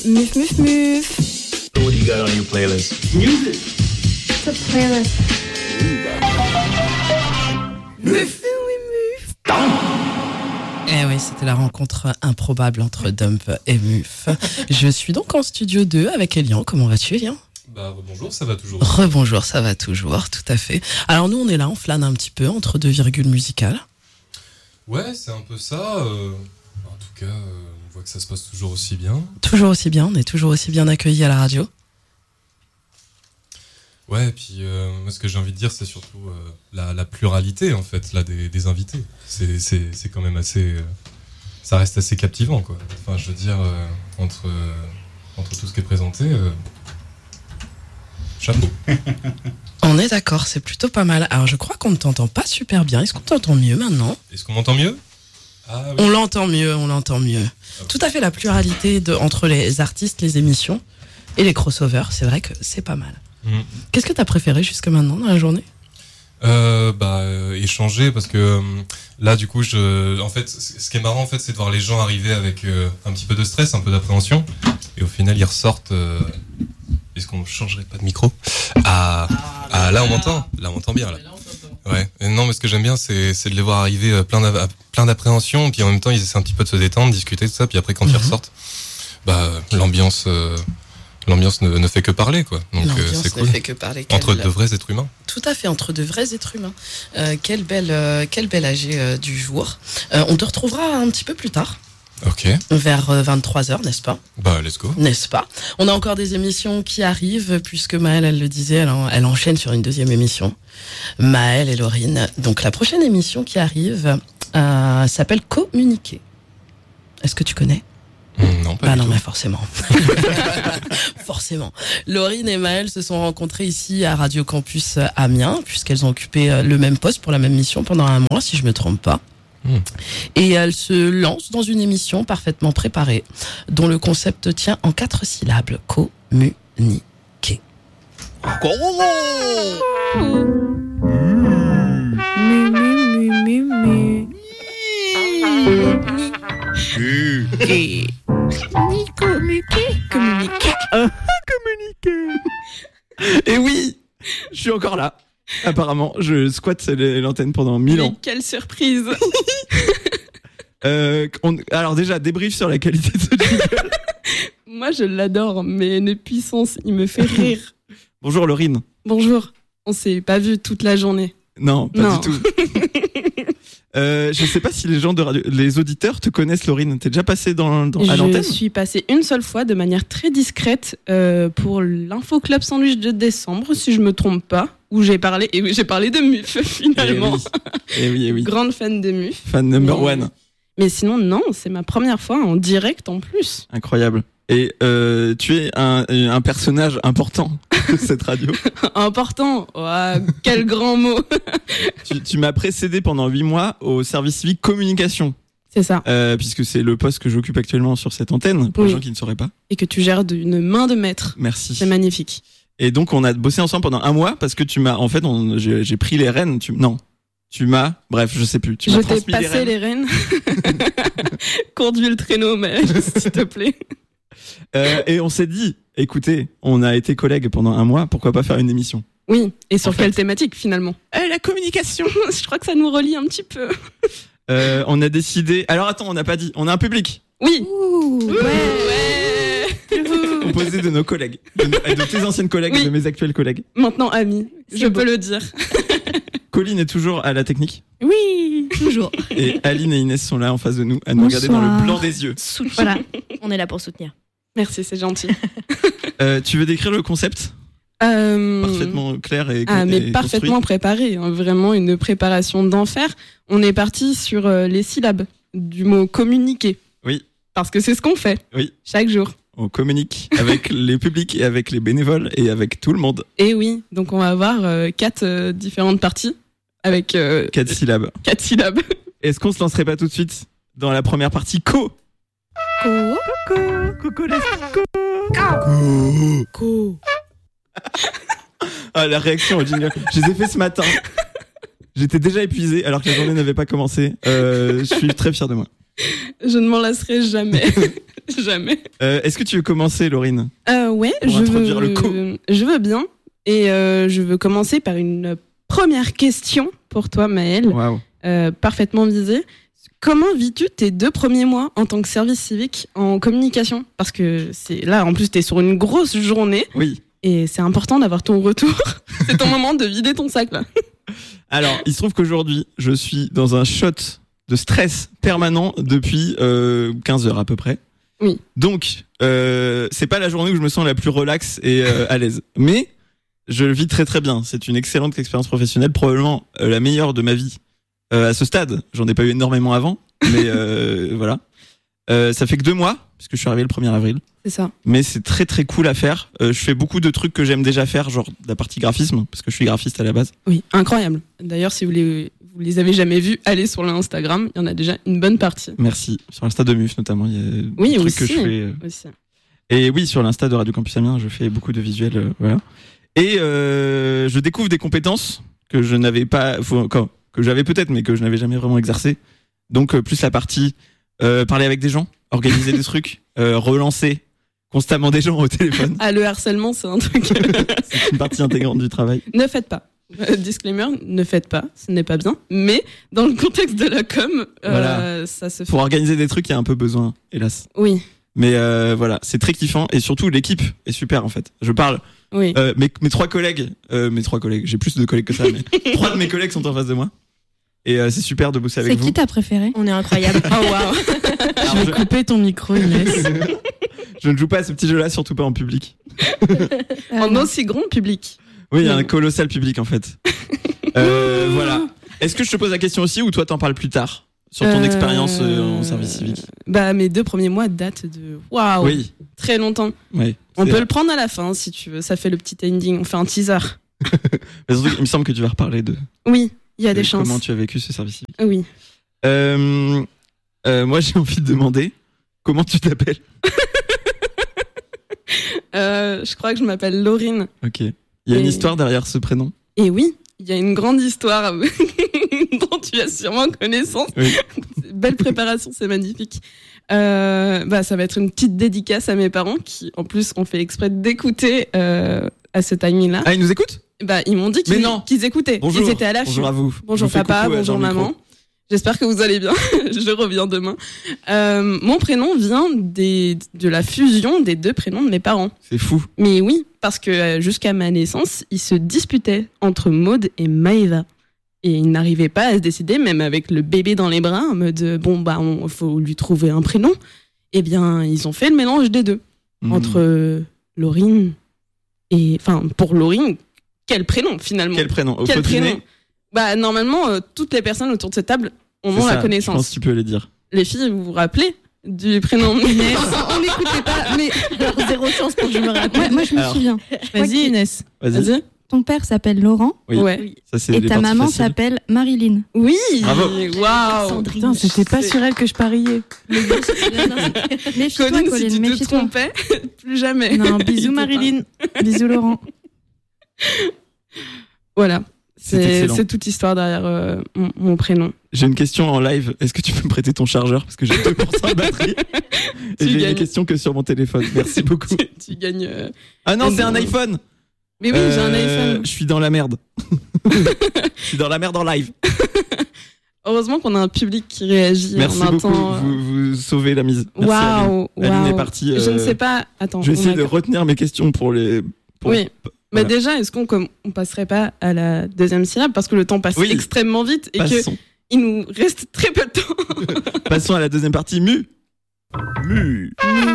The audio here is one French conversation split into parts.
Muf, muf, muf. So what do you got on your playlist? Music. It's a playlist. Muf. Eh oui, c'était la rencontre improbable entre Dump et Muf. Je suis donc en studio 2 avec Elian. Comment vas-tu, Elian ? Bonjour, ça va toujours. Rebonjour, ça va toujours, tout à fait. Alors nous, on est là, on flâne un petit peu entre deux virgules musicales. Ouais, c'est un peu ça. En tout cas, on voit que ça se passe toujours aussi bien. Toujours aussi bien, on est toujours aussi bien accueillis à la radio. Ouais, et puis moi, ce que j'ai envie de dire, c'est surtout la pluralité, en fait, là, des invités. C'est quand même assez... ça reste assez captivant, quoi. Enfin, je veux dire, entre tout ce qui est présenté... chapeau. On est d'accord, c'est plutôt pas mal. Alors je crois qu'on ne t'entend pas super bien. Est-ce qu'on t'entend mieux maintenant ? Est-ce qu'on m'entend mieux ? Ah, oui. On l'entend mieux. Tout à fait la pluralité entre les artistes, les émissions et les crossovers. C'est vrai que c'est pas mal. Qu'est-ce que t'as préféré jusque maintenant dans la journée ? Échanger, parce que là, du coup, en fait, ce qui est marrant, en fait, c'est de voir les gens arriver avec un petit peu de stress, un peu d'appréhension, et au final, ils ressortent... Est-ce qu'on ne changerait pas de micro ? Là, on m'entend. Là, on m'entend bien, là. Ouais. Et non, mais ce que j'aime bien, c'est de les voir arriver plein d'appréhension, puis en même temps, ils essaient un petit peu de se détendre, discuter, tout ça, puis après, quand ils ressortent, l'ambiance ne fait que parler, quoi. Donc, c'est cool. Ne fait que parler. Entre de vrais êtres humains. Tout à fait, entre de vrais êtres humains. Quel bel AG du jour. On te retrouvera un petit peu plus tard. Ok. Vers 23h, n'est-ce pas ? Let's go. N'est-ce pas ? On a encore des émissions qui arrivent, puisque Maëlle, elle le disait, elle enchaîne sur une deuxième émission. Maëlle et Laurine. Donc la prochaine émission qui arrive s'appelle Communiquer. Est-ce que tu connais ? Non, pas du tout. Mais forcément. Forcément. Laurine et Maëlle se sont rencontrées ici à Radio Campus Amiens, puisqu'elles ont occupé le même poste pour la même mission pendant un mois, si je me trompe pas. Et elles se lancent dans une émission parfaitement préparée, dont le concept tient en 4 syllabes. Communiquer. Communiquer. Et oui, je suis encore là. Apparemment, je squatte l'antenne pendant 1000 ans. Mais quelle surprise. Alors déjà, débrief sur la qualité de ce jingle. Moi, je l'adore, mais une puissance, il me fait rire. Bonjour Laurine. Bonjour. On s'est pas vu toute la journée. Non, pas du tout. Je sais pas si les auditeurs te connaissent, Laurine. T'es déjà passée à l'antenne ? Je suis passée une seule fois de manière très discrète pour l'Info Club Sandwich de décembre, si je me trompe pas, où j'ai parlé de Muf finalement. Eh oui. Grande fan de Muf. Fan number one. Mais sinon, non, c'est ma première fois en direct en plus. Incroyable. Et tu es un personnage important de cette radio. Important. Oh, quel grand mot. Tu m'as précédé pendant 8 mois au service civique communication. C'est ça. Puisque c'est le poste que j'occupe actuellement sur cette antenne, pour les gens qui ne sauraient pas. Et que tu gères d'une main de maître. Merci. C'est magnifique. Et donc, on a bossé ensemble pendant 1 mois parce que tu m'as... En fait, j'ai pris les rênes. Tu m'as... Bref, je sais plus. Je t'ai passé les rênes. Conduis le traîneau, mais s'il te plaît. Et on s'est dit, écoutez, on a été collègues pendant 1 mois, pourquoi pas faire une émission ? Oui, et sur quelle thématique finalement ? La communication. Je crois que ça nous relie un petit peu. On a décidé... Alors attends, on n'a pas dit, on a un public. Oui. Ouais. Composé de nos collègues, de tes anciennes collègues, de mes actuels collègues. Maintenant amis, je peux le dire. Colline est toujours à la technique. Oui, toujours. Et Aline et Inès sont là en face de nous, à nous regarder dans le blanc des yeux. Voilà, on est là pour soutenir. Merci, c'est gentil. Tu veux décrire le concept ? Parfaitement clair et parfaitement préparé, hein, vraiment une préparation d'enfer. On est parti sur les syllabes du mot communiquer. Oui. Parce que c'est ce qu'on fait. Oui. Chaque jour. On communique avec les publics et avec les bénévoles et avec tout le monde. Et oui, donc on va avoir 4 différentes parties avec 4 syllabes. 4 syllabes. Est-ce qu'on se lancerait pas tout de suite dans la première partie Coucou les Co. Ah, la réaction au jingle. Je les ai fait ce matin. J'étais déjà épuisé alors que la journée n'avait pas commencé. Je suis très fier de moi. Je ne m'en lasserai jamais. Jamais. Est-ce que tu veux commencer, Laurine? Ouais, Pour introduire le co. je veux bien. Et je veux commencer par une première question pour toi, Maëlle. Waouh. Parfaitement visée. Comment vis-tu tes 2 premiers mois en tant que service civique en communication? Parce que là, en plus, t'es sur une grosse journée. Oui. Et c'est important d'avoir ton retour. C'est ton moment de vider ton sac, là. Alors, il se trouve qu'aujourd'hui, je suis dans un shot de stress permanent depuis 15 heures à peu près. Oui. Donc, c'est pas la journée où je me sens la plus relax et à l'aise. Mais je le vis très très bien. C'est une excellente expérience professionnelle, probablement la meilleure de ma vie à ce stade. J'en ai pas eu énormément avant, mais voilà. Ça fait que 2 mois, puisque je suis arrivé le 1er avril. C'est ça. Mais c'est très très cool à faire. Je fais beaucoup de trucs que j'aime déjà faire, genre la partie graphisme, parce que je suis graphiste à la base. Oui, incroyable. D'ailleurs, si vous les avez jamais vus, allez sur l'Instagram. Il y en a déjà une bonne partie. Merci. Sur l'Insta de MUF notamment, il y a des trucs aussi, que je fais. Aussi. Et oui, sur l'Insta de Radio Campus Amiens, je fais beaucoup de visuels. Voilà. Et je découvre des compétences que je n'avais pas, que j'avais peut-être, mais que je n'avais jamais vraiment exercé. Donc plus la partie parler avec des gens, organiser des trucs, relancer constamment des gens au téléphone. Ah, le harcèlement, c'est un truc. C'est une partie intégrante du travail. Ne faites pas. Disclaimer, ne faites pas, ce n'est pas bien. Mais dans le contexte de la com, Voilà. ça se fait. Pour organiser des trucs, il y a un peu besoin, hélas. Oui, Mais voilà, c'est très kiffant et surtout l'équipe est super en fait. Je parle. oui. Mes 3 collègues, j'ai plus de collègues que ça, mais 3 de mes collègues sont en face de moi. Et c'est super de bosser avec C'est vous. qui ta préférée? On est incroyable. Oh waouh. Je vais couper ton micro, Inès. Je ne joue pas à ce petit jeu-là, surtout pas en public. En aussi grand public. Oui, il y a un colossal public en fait. Voilà. Est-ce que je te pose la question aussi ou toi t'en parles plus tard sur ton expérience en service civique? Bah, mes 2 premiers mois datent de waouh, Oui. très longtemps. Oui. On peut le prendre à la fin si tu veux. Ça fait le petit ending. On fait un teaser. Mais surtout, il me semble que tu vas reparler de Oui, il y a des chances. comment tu as vécu ce service civique. Oui. Moi, j'ai envie de demander comment tu t'appelles. Je crois que je m'appelle Laurine. Ok. Il y a une Et- histoire derrière ce prénom. Et oui, il y a une grande histoire dont tu as sûrement connaissance. Oui. Belle préparation, c'est magnifique. Ça va être une petite dédicace à mes parents qui, en plus, ont fait exprès d'écouter à ce timing-là. Ah, ils nous écoutent? Ils m'ont dit Mais non. qu'ils écoutaient. Bonjour. Ils étaient à l'affût. Bonjour à vous. Bonjour Je vous fais papa, coucou, bonjour dans le micro. maman. J'espère que vous allez bien. Je reviens demain. Mon prénom vient de la fusion des 2 prénoms de mes parents. C'est fou. Mais oui, parce que jusqu'à ma naissance, ils se disputaient entre Maud et Maëva. Et ils n'arrivaient pas à se décider, même avec le bébé dans les bras, en mode faut lui trouver un prénom. Eh bien, ils ont fait le mélange des 2. Entre Laurine et. Enfin, pour Laurine, quel prénom finalement? Quel prénom? Quel Faut deviner. prénom? Normalement, toutes les personnes autour de cette table en C'est ont ça, la je connaissance. pense que tu peux les dire. Les filles, vous vous rappelez du prénom Inès? On n'écoutait pas, mais Alors, 0 chance pour que je me rappelle. moi je me Alors. souviens. Vas-y, Inès. Vas-y. Vas-y. Ton père s'appelle Laurent Oui. Ouais. Ça, c'est et les ta parties maman faciles. s'appelle Marilyn. Oui. Bravo. Waouh. Sandrine. Putain, c'était pas sur elle que je pariais. Méfie-toi, Colline, si Colline, tu te méfie-toi. trompais, plus jamais. Non, Il bisous peut Marilyn. Bisous Laurent. pas. Voilà. C'est excellent. C'est toute l'histoire derrière mon prénom. J'ai une question en live. Est-ce que tu peux me prêter ton chargeur? Parce que j'ai 2% de batterie. Et Tu j'ai gagnes. des questions que sur mon téléphone. Merci beaucoup. Tu gagnes. Ah non, Et c'est un non. iPhone. Mais oui, j'ai un iPhone. Je suis dans la merde. Je suis dans la merde en live. Heureusement qu'on a un public qui réagit Merci en un beaucoup. temps. Vous sauvez la mise. Merci, Aline. Waouh. Aline est Waouh. partie. Je ne sais pas. Attends. Je vais on essayer a- de retenir mes questions pour les. Oui. Mais Voilà. déjà, est-ce qu'on passerait pas à la 2e syllabe parce que le temps passe Oui. extrêmement vite et Passons. qu'il nous reste très peu de temps. Passons à la 2e partie. Mu. Mu.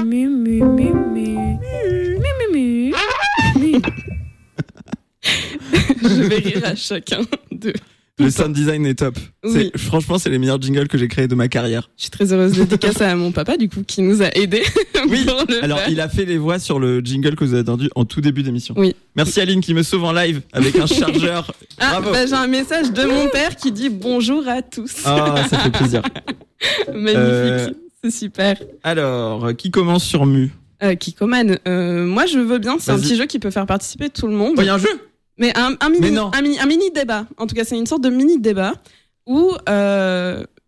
Je vais rire à chacun d'eux. Le sound design est top. Oui. Franchement, c'est les meilleurs jingles que j'ai créés de ma carrière. Je suis très heureuse de dédicacer à mon papa, du coup, qui nous a aidés Oui. pour le Alors, faire. il a fait les voix sur le jingle que vous avez entendu en tout début d'émission. Oui. Merci Aline qui me sauve en live avec un chargeur. Ah, Bravo. bah, j'ai un message de mon père qui dit bonjour à tous. Ah, ça fait plaisir. Magnifique. C'est super. Alors, qui commence sur Mu? Kikoman, moi je veux bien, c'est un Vas-y. petit jeu qui peut faire participer tout le monde. Oh, il y a un jeu? Mais un Mais non. mini débat. En tout cas, c'est une sorte de mini débat où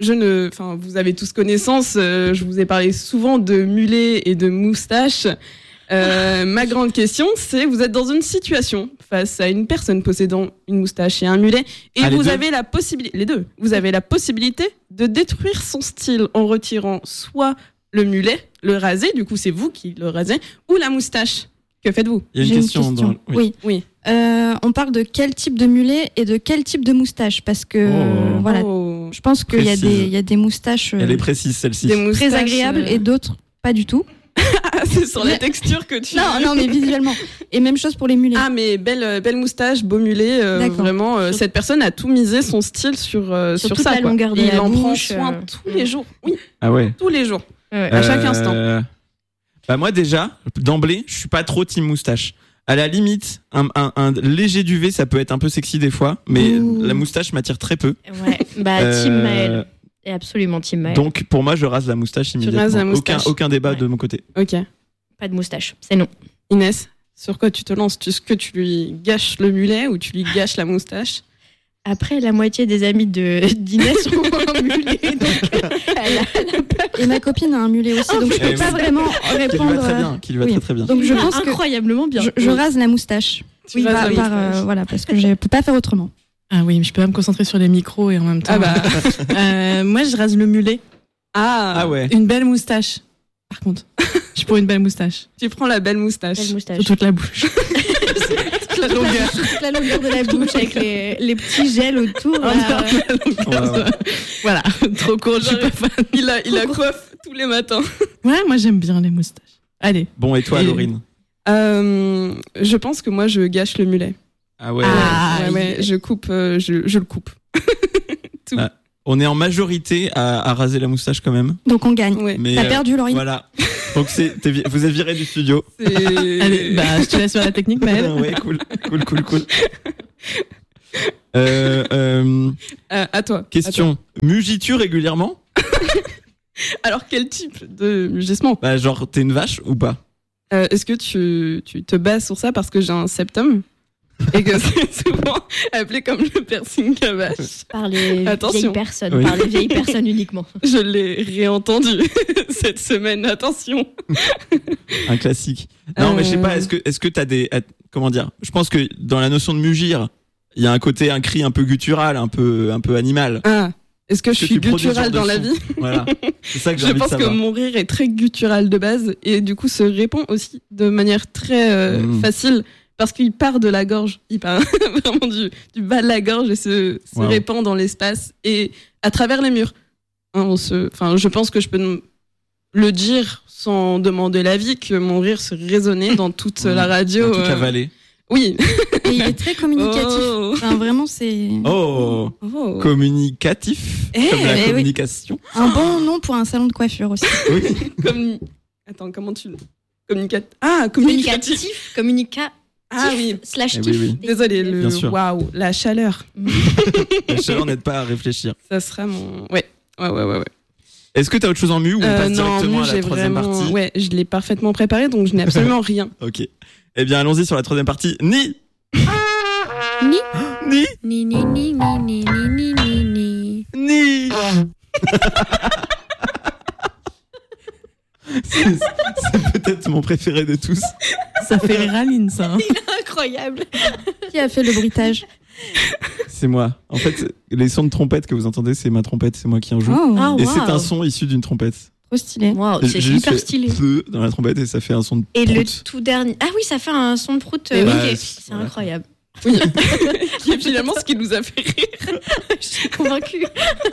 vous avez tous connaissance, je vous ai parlé souvent de mulets et de moustaches. Ma grande question, c'est vous êtes dans une situation face à une personne possédant une moustache et un mulet, et vous avez la possibilité, les deux, vous avez la possibilité de détruire son style en retirant soit le mulet, le raser, du coup c'est vous qui le rasez, ou la moustache. Que faites-vous ? Il y a une question. Oui. On parle de quel type de mulet et de quel type de moustache, parce que je pense qu'il y a des moustaches Elle est précise, celle-ci. très agréables et d'autres pas du tout. C'est sur la texture que tu... Non, mais visuellement. Et même chose pour les mulets. Ah, mais belle moustache, beau mulet. Vraiment, cette personne a tout misé son style sur toute ça. la longueur de et la il en prend bouche, soin tous les jours. Oui, Ah ouais. tous les jours. À chaque instant. Bah moi déjà, d'emblée, je suis pas trop team moustache. À la limite, un léger duvet, ça peut être un peu sexy des fois, mais la moustache m'attire très peu. Ouais, Team Maël. Et absolument Team Maël. Donc pour moi, je rase la moustache immédiatement. rases la moustache. Aucun débat de mon côté. Ok. Pas de moustache, c'est non. Inès, sur quoi tu te lances ? Est-ce que tu lui gâches le mulet ou tu lui gâches la moustache ? Après, la moitié des amis d'Inès ont un mulet, donc Et ma copine a un mulet aussi, donc je peux pas vraiment répondre. Qui lui va très bien. Donc je pense que incroyablement bien. je rase la moustache. Tu rases la moustache. Voilà, parce que je peux pas faire autrement. Ah oui, mais je peux pas me concentrer sur les micros et en même temps. Moi, je rase le mulet. Ah ouais. Une belle moustache. Par contre, je suis pour une belle moustache. Tu prends la belle moustache. Sur toute la bouche. Toute la longueur de la bouche avec les petits gels autour. Voilà, trop court, je suis pas fan. Il a coiffe tous les matins. Ouais, moi j'aime bien les moustaches. Allez. Bon, et toi, Laurine ? Je pense que moi, je gâche le mulet. Ah ouais. Ouais, je coupe, je le coupe. Tout. Ah, on est en majorité à raser la moustache quand même. Donc on gagne. Ouais. Mais T'as perdu, Laurine. Voilà. Donc vous êtes viré du studio. Allez, je te laisse sur la technique, Maëlle. Ouais, cool. À toi. Question. Mugies-tu régulièrement ? Alors, quel type de mugissement ? Bah, genre, t'es une vache ou pas ? Est-ce que tu te bases sur ça parce que j'ai un septum et que c'est souvent appelé comme le piercing à vache? Par les Attention. vieilles personnes, Oui. par les vieilles personnes uniquement. Je l'ai réentendu cette semaine, attention. Un classique. Non, mais je sais pas, est-ce que t'as des... Comment dire ? Je pense que dans la notion de mugir, il y a un cri un peu guttural, un peu animal. Ah, est-ce que je suis tu produis ce guttural genre dans de la son vie ? Voilà. C'est ça que j'ai Je envie de pense que savoir. mon rire est très guttural de base et du coup se répond aussi de manière très facile parce qu'il part de la gorge. Il part vraiment du bas de la gorge et se répand dans l'espace et à travers les murs. Je pense que je peux le dire sans demander l'avis que mon rire se résonnait dans toute la radio. Dans toute la vallée. Oui. Et il est très communicatif. Oh. Enfin, vraiment, c'est Oh, communicatif, comme la communication. un bon nom pour un salon de coiffure aussi. Oui. Attends, comment tu... Communicatif. Communicatif. Ah oui. Slash Eh kiff. oui. Désolé, Bien sûr. waouh, la chaleur. La chaleur n'aide pas à réfléchir. Ça sera mon... Ouais. Est-ce que t'as autre chose en mu ou on passe Non, directement à j'ai la troisième vraiment... partie ? Ouais, je l'ai parfaitement préparé, donc je n'ai absolument rien. Ok. Eh bien, allons-y sur la troisième partie. Ni. C'est peut-être mon préféré de tous. Ça fait rire Aline, ça. Incroyable. Qui a fait le bruitage? C'est moi. En fait, les sons de trompette que vous entendez, c'est ma trompette, c'est moi qui en joue. Oh, Et c'est un son issu d'une trompette. trop stylé. Wow, c'est J'ai juste hyper fait stylé. feu dans la trompette et ça fait un son de Et le prout. tout dernier. Ah oui, ça fait un son de prout. Et ok. ouais, C'est voilà. incroyable. Oui. Qui est finalement ce qui nous a fait rire. Je suis convaincue.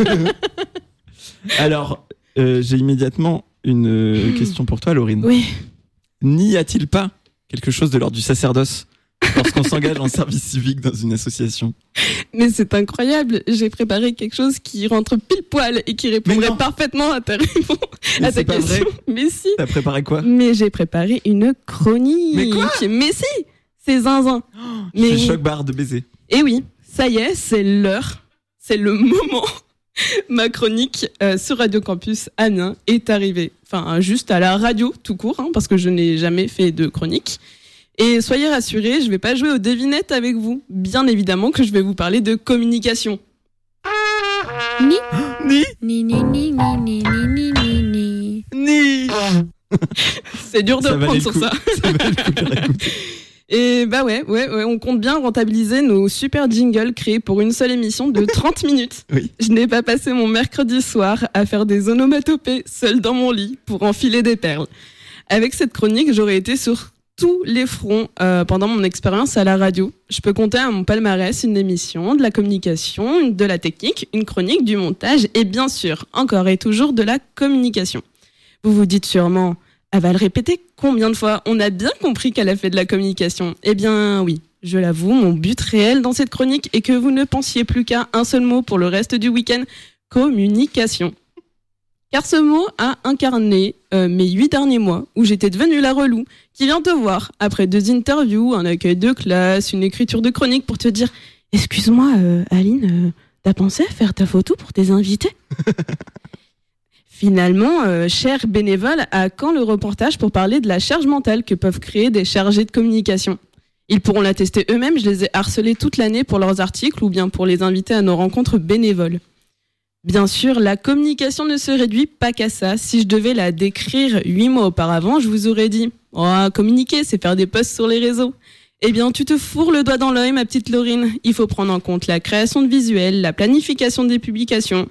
Alors, j'ai immédiatement une question pour toi, Laurine. Oui. N'y a-t-il pas quelque chose de l'ordre du sacerdoce lorsqu'on s'engage en service civique dans une association? Mais c'est incroyable. J'ai préparé quelque chose qui rentre pile poil et qui répondrait non. parfaitement à ta réponse, Mais à ta c'est pas question. vrai. Mais si. T'as préparé quoi? Mais j'ai préparé une chronique. Mais quoi? Mais si, c'est zinzin. Je fais choc barre de baiser. Et oui, ça y est, c'est l'heure, c'est le moment. Ma chronique sur Radio Campus Amiens est arrivée. Enfin, juste à la radio, tout court, hein, parce que je n'ai jamais fait de chronique. Et soyez rassurés, je ne vais pas jouer aux devinettes avec vous. Bien évidemment que je vais vous parler de communication. Ni. Ni ni ni ni ni ni ni ni ni. C'est dur de reprendre sur ça. Ça valait le coup de réécouter. Et bah ouais, on compte bien rentabiliser nos super jingles créés pour une seule émission de 30 minutes. Oui. Je n'ai pas passé mon mercredi soir à faire des onomatopées seul dans mon lit pour enfiler des perles. Avec cette chronique, j'aurais été sur tous les fronts pendant mon expérience à la radio. Je peux compter à mon palmarès une émission, de la communication, de la technique, une chronique, du montage et bien sûr, encore et toujours de la communication. Vous vous dites sûrement... Elle va le répéter combien de fois ? On a bien compris qu'elle a fait de la communication. Eh bien oui, je l'avoue, mon but réel dans cette chronique est que vous ne pensiez plus qu'à un seul mot pour le reste du week-end, communication. Car ce mot a incarné mes 8 derniers mois où j'étais devenue la relou qui vient te voir après 2 interviews, un accueil de classe, une écriture de chronique pour te dire « Excuse-moi Aline, t'as pensé à faire ta photo pour tes invités ?» Finalement, cher bénévole, à quand le reportage pour parler de la charge mentale que peuvent créer des chargés de communication ? Ils pourront l'attester eux-mêmes, je les ai harcelés toute l'année pour leurs articles ou bien pour les inviter à nos rencontres bénévoles. Bien sûr, la communication ne se réduit pas qu'à ça. Si je devais la décrire 8 mois auparavant, je vous aurais dit « Oh, communiquer, c'est faire des posts sur les réseaux ». Eh bien, tu te fourres le doigt dans l'œil, ma petite Laurine. Il faut prendre en compte la création de visuels, la planification des publications,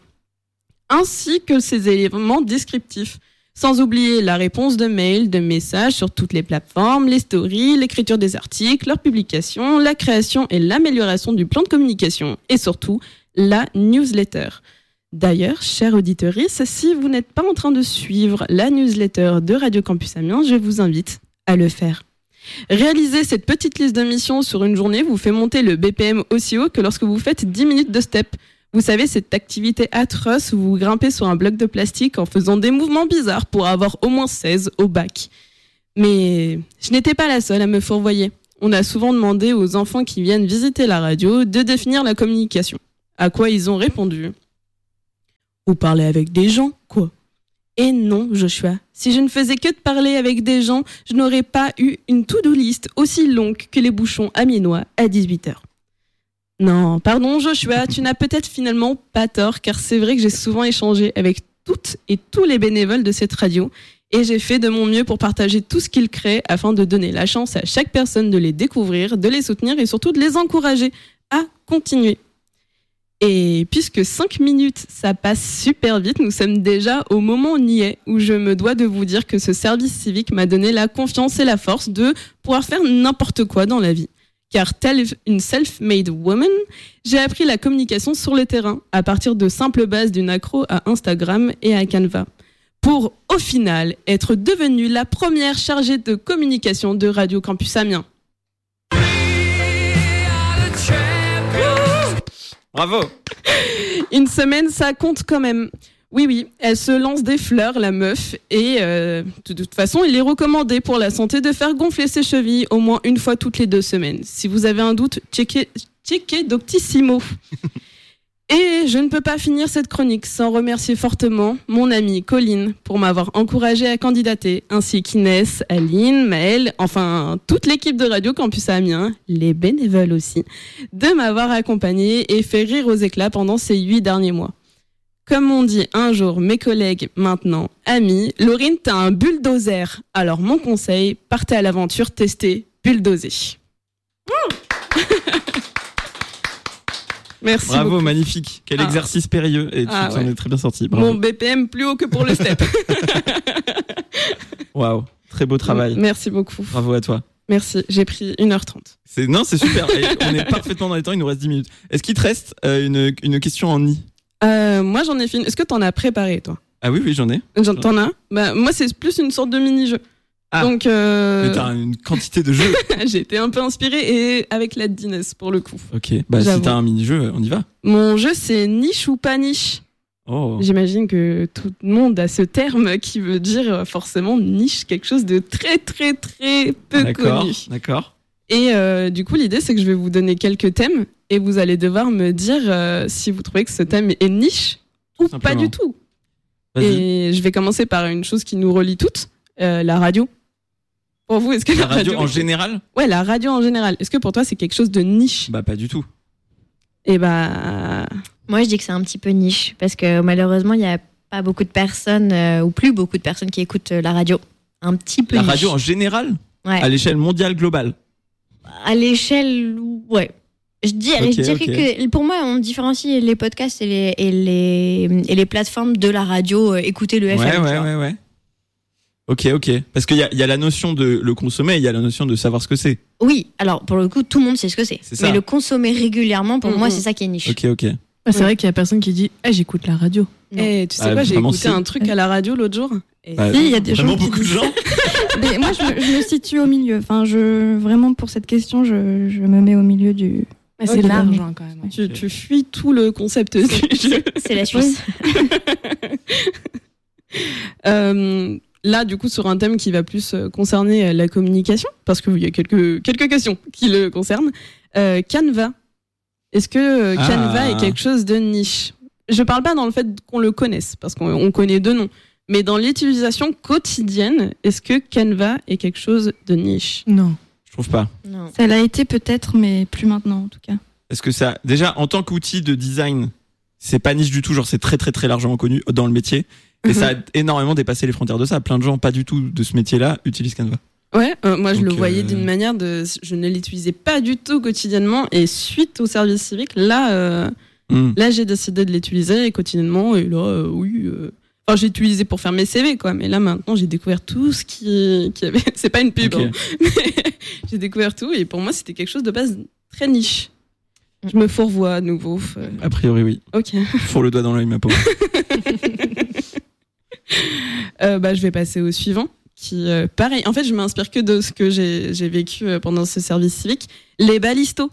ainsi que ces éléments descriptifs, sans oublier la réponse de mails, de messages sur toutes les plateformes, les stories, l'écriture des articles, leur publication, la création et l'amélioration du plan de communication, et surtout, la newsletter. D'ailleurs, chers auditeurs, si vous n'êtes pas en train de suivre la newsletter de Radio Campus Amiens, je vous invite à le faire. Réaliser cette petite liste de missions sur une journée vous fait monter le BPM aussi haut que lorsque vous faites 10 minutes de step. Vous savez, cette activité atroce où vous grimpez sur un bloc de plastique en faisant des mouvements bizarres pour avoir au moins 16 au bac. Mais je n'étais pas la seule à me fourvoyer. On a souvent demandé aux enfants qui viennent visiter la radio de définir la communication. À quoi ils ont répondu ? Vous parlez avec des gens, quoi ? Et non, Joshua, si je ne faisais que de parler avec des gens, je n'aurais pas eu une to-do list aussi longue que les bouchons amiénois à 18h. Non, pardon Joshua, tu n'as peut-être finalement pas tort, car c'est vrai que j'ai souvent échangé avec toutes et tous les bénévoles de cette radio, et j'ai fait de mon mieux pour partager tout ce qu'ils créent afin de donner la chance à chaque personne de les découvrir, de les soutenir et surtout de les encourager à continuer. Et puisque 5 minutes, ça passe super vite, nous sommes déjà au moment niais où je me dois de vous dire que ce service civique m'a donné la confiance et la force de pouvoir faire n'importe quoi dans la vie. Car telle une self-made woman, j'ai appris la communication sur le terrain à partir de simples bases d'une accro à Instagram et à Canva. Pour, au final, être devenue la première chargée de communication de Radio Campus Amiens. Bravo. Une semaine, ça compte quand même. Oui, elle se lance des fleurs, la meuf, et de toute façon, il est recommandé pour la santé de faire gonfler ses chevilles au moins une fois toutes les 2 semaines. Si vous avez un doute, checkez Doctissimo. Et je ne peux pas finir cette chronique sans remercier fortement mon amie Colline pour m'avoir encouragée à candidater, ainsi qu'Inès, Aline, Maëlle, enfin toute l'équipe de Radio Campus Amiens, les bénévoles aussi, de m'avoir accompagnée et fait rire aux éclats pendant ces 8 derniers mois. Comme on dit un jour mes collègues, maintenant amis, Laurine, t'as un bulldozer. Alors mon conseil, partez à l'aventure, testez, bulldozer. Merci. Bravo, beaucoup. Magnifique. Quel exercice périlleux. Et tu t'en es très bien sorti. Bravo. Mon BPM plus haut que pour le step. Waouh, très beau travail. Merci beaucoup. Bravo à toi. Merci, j'ai pris 1h30. Non, c'est super. On est parfaitement dans les temps, il nous reste 10 minutes. Est-ce qu'il te reste une question en nid ? Moi, j'en ai fini. Est-ce que t'en as préparé, toi ? Ah oui, j'en ai. T'en as ? Bah, moi, c'est plus une sorte de mini-jeu. Ah, donc, mais t'as une quantité de jeux. J'ai été un peu inspirée et avec l'aide d'Inès, pour le coup. Ok, bah si t'as un mini-jeu, on y va. Mon jeu, c'est niche ou pas niche. Oh. J'imagine que tout le monde a ce terme qui veut dire forcément niche, quelque chose de très, très, très peu connu. D'accord. Et du coup, l'idée, c'est que je vais vous donner quelques thèmes et vous allez devoir me dire si vous trouvez que ce thème est niche ou pas du tout. Vas-y. Et je vais commencer par une chose qui nous relie toutes, la radio. Pour vous, est-ce que la radio en général ? Ouais, la radio en général. Est-ce que pour toi, c'est quelque chose de niche ? Bah, pas du tout. Et bah. Moi, je dis que c'est un petit peu niche, parce que malheureusement, il n'y a pas beaucoup de personnes, ou plus beaucoup de personnes qui écoutent la radio. Un petit peu La niche. radio en général, ouais. À l'échelle mondiale globale. À l'échelle, ouais. Je dirais que pour moi, on différencie les podcasts et les plateformes de la radio, écouter le FM. Ouais. Ok. Parce qu'il y a la notion de le consommer, il y a la notion de savoir ce que c'est. Oui, alors pour le coup, tout le monde sait ce que c'est. Mais le consommer régulièrement, pour moi, c'est ça qui est niche. Ok. C'est vrai qu'il y a personne qui dit j'écoute la radio. Et tu sais quoi, j'ai écouté un truc à la radio l'autre jour. Si, il y a des gens beaucoup de gens. Mais moi, je me situe au milieu. Enfin, vraiment, pour cette question, je me mets au milieu du... C'est large quand même. Tu fuis tout le concept du jeu. C'est la Suisse. Là, du coup, sur un thème qui va plus concerner la communication, parce qu'il y a quelques questions qui le concernent. Canva. Est-ce que Canva est quelque chose de niche ? Je parle pas dans le fait qu'on le connaisse, parce qu'on connaît deux noms. Mais dans l'utilisation quotidienne, est-ce que Canva est quelque chose de niche ? Non. Je trouve pas. Non. Ça l'a été peut-être, mais plus maintenant en tout cas. Est-ce que ça, déjà en tant qu'outil de design, c'est pas niche du tout, genre c'est très très très largement connu dans le métier. Et ça a énormément dépassé les frontières de ça. Plein de gens pas du tout de ce métier-là utilisent Canva. Ouais, moi je le voyais d'une manière je ne l'utilisais pas du tout quotidiennement, et suite au service civique, là j'ai décidé de l'utiliser quotidiennement, et là enfin, j'ai utilisé pour faire mes CV quoi, mais là maintenant j'ai découvert tout ce qui avait. C'est pas une pub, hein, mais j'ai découvert tout, et pour moi c'était quelque chose de base très niche. Je me fourvoie à nouveau. A priori oui. Ok. Fourre le doigt dans l'œil ma pauvre. Je vais passer au suivant. Qui, pareil, en fait, je m'inspire que de ce que j'ai vécu pendant ce service civique. Les balistos.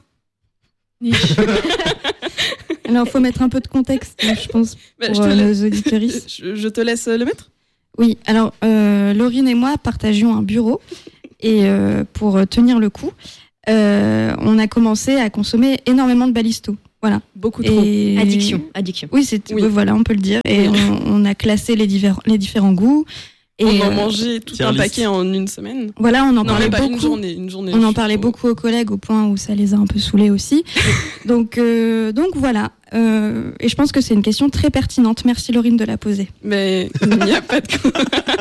Alors, il faut mettre un peu de contexte, je pense, pour nos auditeuristes. Je te laisse le mettre. Oui, alors, Laurine et moi partagions un bureau, et pour tenir le coup, on a commencé à consommer énormément de balistos. Voilà. Beaucoup trop. Addiction. Oui, voilà, on peut le dire. Et on a classé les différents goûts. Et on en mangeait tout un paquet en une semaine. Voilà, on en parlait beaucoup. Une journée. On en parlait beaucoup aux collègues au point où ça les a un peu saoulés aussi. donc voilà. Et je pense que c'est une question très pertinente. Merci Laurine de la poser. Mais il n'y a pas de quoi.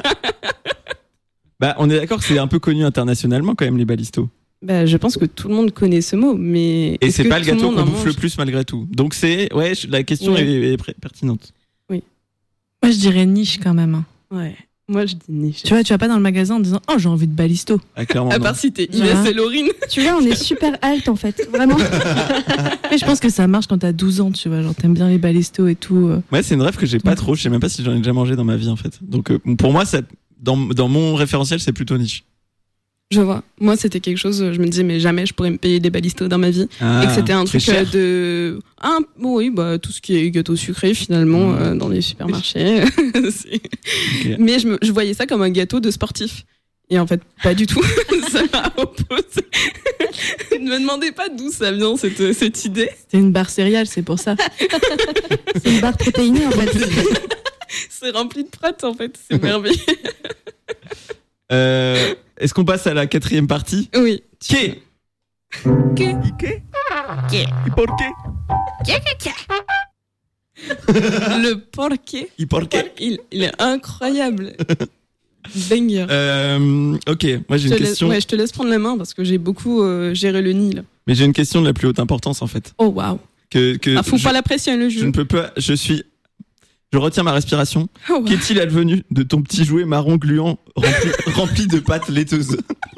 On est d'accord que c'est un peu connu internationalement quand même les balistos. Je pense que tout le monde connaît ce mot, mais et c'est pas le gâteau qu'on bouffe le plus malgré tout. Donc la question est pertinente. Oui. Moi je dirais niche quand même. Ouais. Moi, je dis niche. Tu vas pas dans le magasin en disant j'ai envie de balisto. Clairement. À part si t'es Inès et Laurine. Tu vois, on est super alt en fait, vraiment. Mais je pense que ça marche quand t'as 12 ans, tu vois, genre t'aimes bien les balistos et tout. Ouais, c'est une rêve que j'ai pas trop. Je sais même pas si j'en ai déjà mangé dans ma vie en fait. Donc pour moi, ça, dans mon référentiel, c'est plutôt niche. Je vois. Moi, c'était quelque chose, je me disais, mais jamais je pourrais me payer des balistos dans ma vie. Et que c'était un truc de. Tout ce qui est gâteau sucré, finalement, dans les supermarchés. Okay. Mais je voyais ça comme un gâteau de sportif. Et en fait, pas du tout. Ça m'a opposé. Ne me demandez pas d'où ça vient, cette idée. C'était une barre céréale, c'est pour ça. C'est une barre protéinée, en fait. C'est rempli de protes, en fait. C'est merveilleux. Est-ce qu'on passe à la quatrième partie ? Oui. Le porqué. Il est incroyable. Banger. Ok, moi j'ai une question. Je te laisse prendre la main parce que j'ai beaucoup géré le nid là. Mais j'ai une question de la plus haute importance en fait. Oh waouh. Faut pas la pression le jeu. Je ne peux pas. Je retiens ma respiration. Oh, wow. Qu'est-il advenu de ton petit jouet marron gluant rempli de pâtes laiteuses ?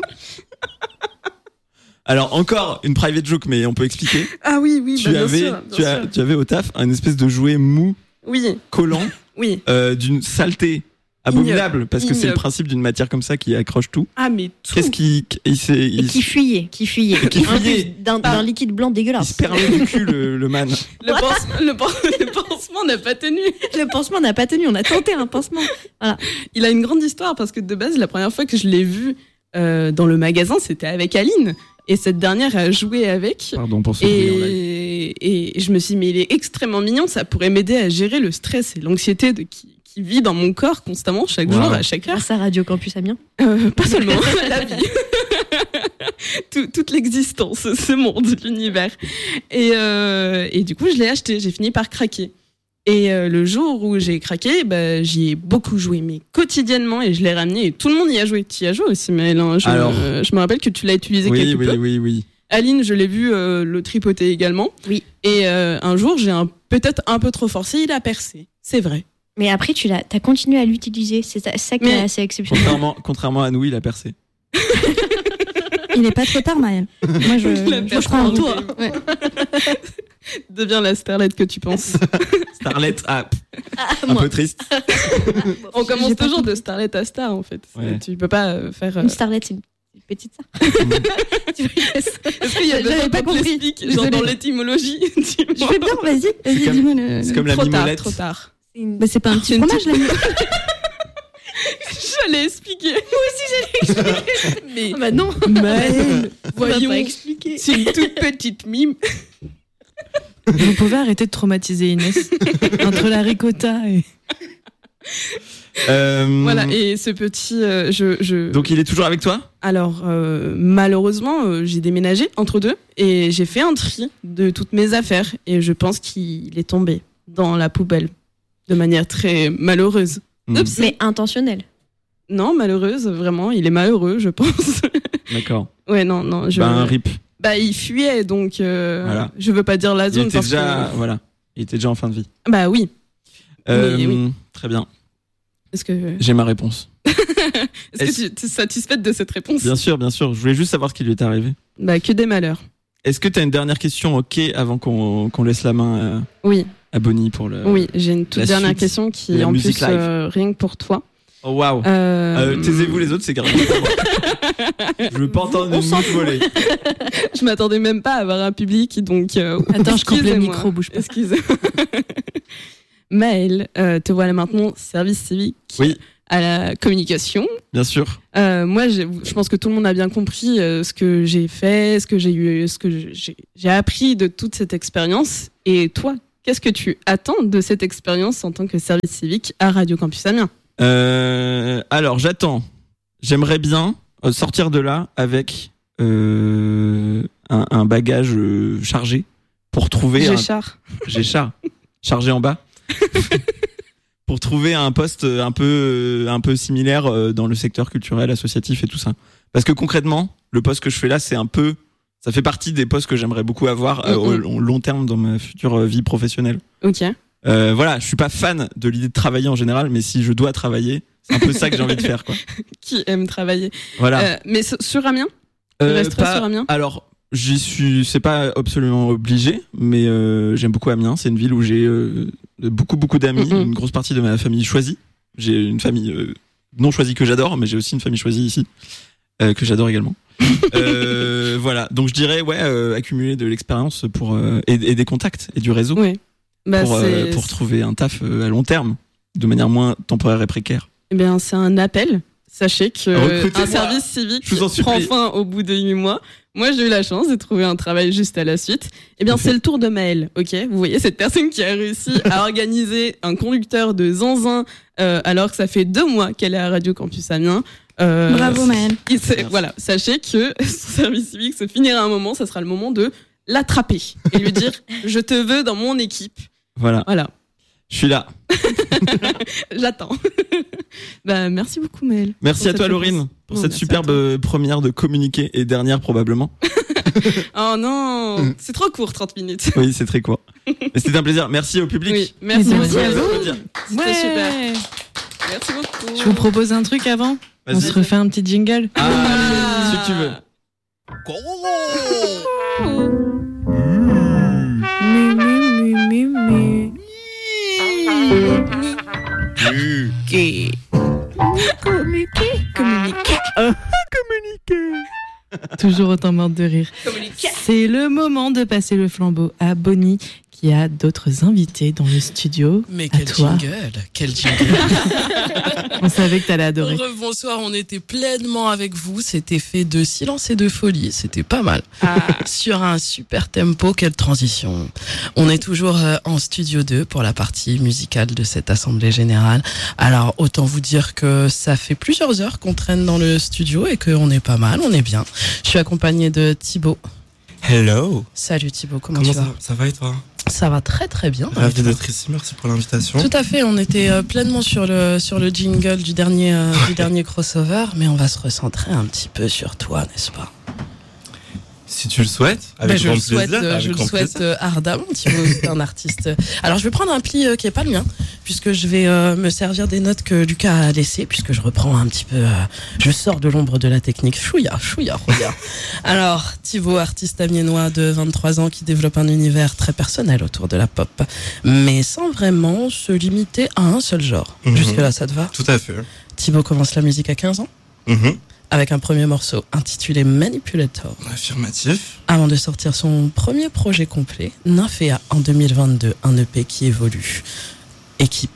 Alors encore une private joke, mais on peut expliquer. Ah oui, tu avais au taf un espèce de jouet mou, collant, d'une saleté abominable, parce que c'est le principe d'une matière comme ça qui accroche tout. Ah mais tout. Qui fuyait. D'un liquide blanc dégueulasse. Il se permet du cul le man. Le pansement n'a pas tenu. Le pansement n'a pas tenu. On a tenté un pansement. Voilà. Il a une grande histoire parce que de base, la première fois que je l'ai vu dans le magasin, c'était avec Aline. Et cette dernière a joué avec. Pardon pour ce et je me suis dit, mais il est extrêmement mignon. Ça pourrait m'aider à gérer le stress et l'anxiété qui vit dans mon corps constamment, chaque jour, à chaque heure. Grâce à Radio Campus Amiens. Pas seulement, la vie. toute l'existence, ce monde, l'univers. Et du coup, je l'ai acheté. J'ai fini par craquer. Et le jour où j'ai craqué, j'y ai beaucoup joué, mais quotidiennement, et je l'ai ramené. Et tout le monde y a joué. Tu y as joué aussi, Maël. Hein. Je me rappelle que tu l'as utilisé quelque peu. Oui. Aline, je l'ai vu le tripoter également. Oui. Et un jour, j'ai peut-être un peu trop forcé, il a percé. C'est vrai. Mais après, t'as continué à l'utiliser. C'est ça qui est assez exceptionnel. Contrairement à nous, il a percé. Il n'est pas trop tard, Maël. Moi, je crois en toi. Ouais. Deviens la starlette que tu penses. Starlette, un peu triste. On commence toujours de starlette à star, en fait. Ouais. Tu peux pas faire... Une starlette, c'est une petite star. Est-ce qu'il y a J'avais pas compris. Genre dans l'étymologie. Je fais bien, vas-y, dis-moi. C'est comme la mimolette. Trop tard. C'est pas un petit fromage, la mimolette. J'allais expliquer. Moi aussi, j'allais expliquer. Mais bah non. Maël, voyons. Pas expliquer. C'est une toute petite mime. Vous pouvez arrêter de traumatiser Inès. Entre la ricotta et... Voilà, et ce petit... Donc il est toujours avec toi ? Alors, malheureusement, j'ai déménagé entre deux et j'ai fait un tri de toutes mes affaires et je pense qu'il est tombé dans la poubelle de manière très malheureuse. Oups. Mais intentionnelle. Non, malheureuse, vraiment, il est malheureux, je pense. D'accord. Ouais, non. Un rip. Il fuyait, donc voilà. Je veux pas dire la zone. Il était déjà en fin de vie. Bah oui. Oui. Très bien. Est-ce que... J'ai ma réponse. Est-ce que tu es satisfaite de cette réponse ? Bien sûr. Je voulais juste savoir ce qui lui est arrivé. Que des malheurs. Est-ce que tu as une dernière question, avant qu'on laisse la main à Bonnie pour le... Oui, j'ai une toute dernière question qui, en plus, rien que pour toi. Oh waouh. Taisez-vous les autres, c'est carrément pour moi. Je veux pas entendre une mouche voler. Je m'attendais même pas à avoir un public, donc... Attends, je coupe le micro, bouge pas. Excusez-moi. Maël, te voilà maintenant service civique à la communication. Bien sûr. Moi, je pense que tout le monde a bien compris ce que j'ai fait, ce que j'ai eu, ce que j'ai appris de toute cette expérience. Et toi, qu'est-ce que tu attends de cette expérience en tant que service civique à Radio Campus Amiens ? Alors, j'aimerais bien sortir de là avec un bagage chargé pour trouver... Chargé en bas. Pour trouver un poste un peu similaire dans le secteur culturel, associatif et tout ça. Parce que concrètement, le poste que je fais là, ça fait partie des postes que j'aimerais beaucoup avoir au long terme dans ma future vie professionnelle. Ok. Voilà, je suis pas fan de l'idée de travailler en général, mais si je dois travailler, c'est un peu ça que j'ai envie de faire, quoi. Qui aime travailler. Voilà. Mais sur Amiens ? Tu resterais sur Amiens ? Alors, c'est pas absolument obligé, mais j'aime beaucoup Amiens. C'est une ville où j'ai beaucoup d'amis, une grosse partie de ma famille choisie. J'ai une famille non choisie que j'adore, mais j'ai aussi une famille choisie ici, que j'adore également. Voilà, donc je dirais accumuler de l'expérience et des contacts et du réseau. Ouais. Pour trouver un taf à long terme, de manière moins temporaire et précaire. Eh bien, c'est un appel. Sachez qu'un service civique prend fin au bout de 8 mois. Moi, j'ai eu la chance de trouver un travail juste à la suite. Eh bien, c'est le tour de Maël, ok ? Vous voyez, cette personne qui a réussi à organiser un conducteur de zinzin alors que ça fait 2 mois qu'elle est à Radio Campus Amiens. Bravo, Maël. Voilà, sachez que son service civique se finira un moment, ça sera le moment de l'attraper et lui dire « Je te veux dans mon équipe ». Voilà. Je suis là. J'attends. Merci beaucoup, Maël. Merci à toi, Laurine, pour cette superbe première de communiquer et dernière probablement. Oh non, c'est trop court, 30 minutes. Oui, c'est très court. Mais c'était un plaisir. Merci au public. Oui, merci à vous. C'était super. Merci beaucoup. Je vous propose un truc avant. Vas-y. On se refait un petit jingle. Si tu veux. Toujours autant morte de rire. C'est le moment de passer le flambeau à Bonnie qu'il y a d'autres invités dans le studio. Mais à quel toi. Quel jingle. On savait que t'allais adorer. Bonsoir, on était pleinement avec vous. C'était fait de silence et de folie. C'était pas mal. Sur un super tempo, quelle transition. On est toujours en studio 2 pour la partie musicale de cette assemblée générale. Alors, autant vous dire que ça fait plusieurs heures qu'on traîne dans le studio et qu'on est pas mal, on est bien. Je suis accompagnée de Thibaut. Hello. Salut Thibaut, comment tu vas ? Ça va et toi ? Ça va très très bien. Ravi d'être ici, merci pour l'invitation. Tout à fait, on était pleinement sur le jingle du dernier crossover, mais on va se recentrer un petit peu sur toi, n'est-ce pas ? Si tu le souhaites, avec grand plaisir. Je le souhaite ardemment, Thibaut, c'est un artiste. Alors je vais prendre un pli qui est pas le mien, puisque je vais me servir des notes que Lucas a laissées, puisque je reprends un petit peu, je sors de l'ombre de la technique. Chouïa. Alors, Thibaut, artiste amiénois de 23 ans qui développe un univers très personnel autour de la pop, mais sans vraiment se limiter à un seul genre. Jusque-là, ça te va ? Tout à fait. Thibaut commence la musique à 15 ans avec un premier morceau intitulé Manipulator. Affirmatif. Avant de sortir son premier projet complet, Nymphéa, en 2022, un EP qui évolue et qui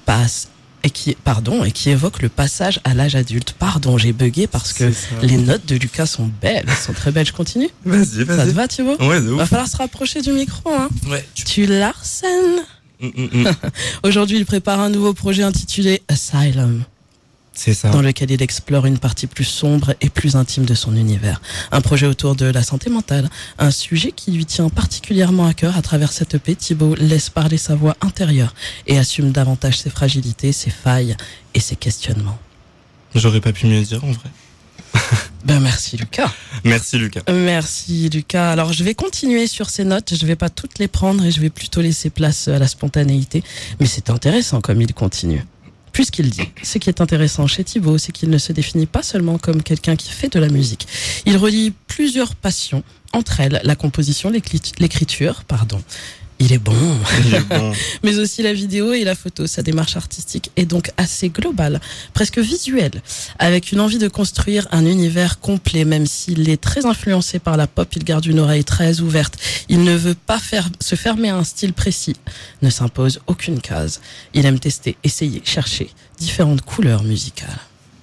évoque le passage à l'âge adulte. Pardon, j'ai bugué parce que les notes de Lucas sont belles, elles sont très belles. Je continue ? Vas-y. Ça te va, Thibaut ? Ouais, de ouf. Va falloir se rapprocher du micro, hein. Ouais. Tu l'arsènes. Aujourd'hui, il prépare un nouveau projet intitulé Asylum. C'est ça. Dans lequel il explore une partie plus sombre et plus intime de son univers. Un projet autour de la santé mentale, un sujet qui lui tient particulièrement à cœur. À travers cette EP, Thibaut laisse parler sa voix intérieure et assume davantage ses fragilités, ses failles et ses questionnements. J'aurais pas pu mieux dire en vrai. Merci Lucas. Merci Lucas. Alors je vais continuer sur ces notes, je vais pas toutes les prendre et je vais plutôt laisser place à la spontanéité. Mais c'est intéressant comme il continue. Puisqu'il dit, ce qui est intéressant chez Thibaut, c'est qu'il ne se définit pas seulement comme quelqu'un qui fait de la musique. Il relie plusieurs passions, entre elles la composition, l'écriture, Il est bon. Mais aussi la vidéo et la photo. Sa démarche artistique est donc assez globale, presque visuelle, avec une envie de construire un univers complet. Même s'il est très influencé par la pop, il garde une oreille très ouverte. Il ne veut pas se fermer à un style précis, ne s'impose aucune case. Il aime tester, essayer, chercher différentes couleurs musicales.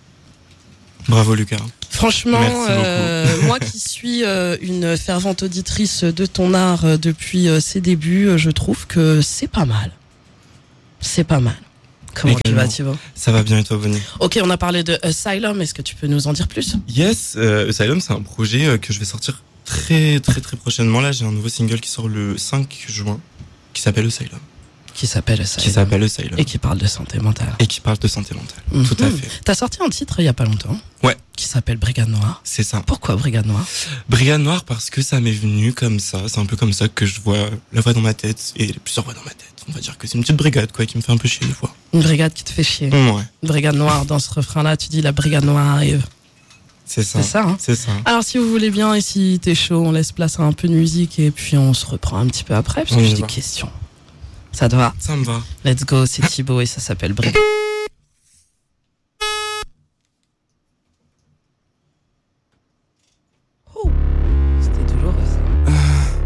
Bravo Lucas. Franchement, moi qui suis une fervente auditrice de ton art depuis ses débuts, je trouve que c'est pas mal. C'est pas mal. Comment tu vas, Thibaut ? Ça va bien et toi, Bonnie ? Ok, on a parlé de Asylum, est-ce que tu peux nous en dire plus ? Yes, Asylum c'est un projet que je vais sortir très prochainement. Là, j'ai un nouveau single qui sort le 5 juin qui s'appelle Asylum. Qui s'appelle Asylum. Et qui parle de santé mentale. Tout à fait. T'as sorti un titre il y a pas longtemps. Ouais. Qui s'appelle Brigade Noire. C'est ça. Pourquoi Brigade Noire ? Brigade Noire parce que ça m'est venu comme ça. C'est un peu comme ça que je vois la voix dans ma tête et plusieurs voix dans ma tête. On va dire que c'est une petite brigade quoi qui me fait un peu chier des fois. Une brigade qui te fait chier. Ouais. Brigade Noire, dans ce refrain-là, tu dis la Brigade Noire arrive. C'est ça. C'est ça. Alors si vous voulez bien et si t'es chaud, on laisse place à un peu de musique et puis on se reprend un petit peu après parce que j'ai des questions. Ça te va ? Ça me va. Let's go, c'est Thibaut et ça s'appelle Brigade.